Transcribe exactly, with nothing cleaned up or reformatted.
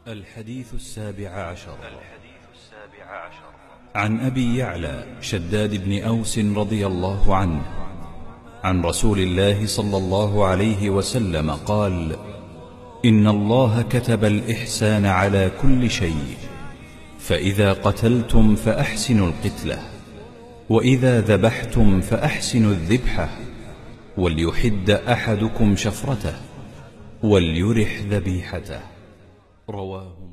الحديث السابع عشر عن أبي يعلى شداد بن أوس رضي الله عنه عن رسول الله صلى الله عليه وسلم قال: إن الله كتب الإحسان على كل شيء، فإذا قتلتم فأحسنوا القتلة، وإذا ذبحتم فأحسنوا الذبحة، وليحد أحدكم شفرته، وليرح ذبيحته. رواه